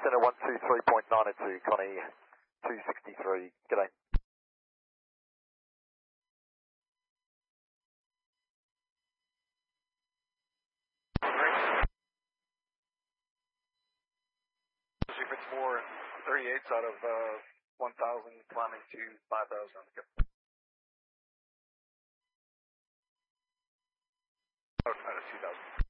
Center 123.902, Connie 263, g'day. Secrets 4 and 38s out of 1,000, climbing to 5,000. Out of 2,000.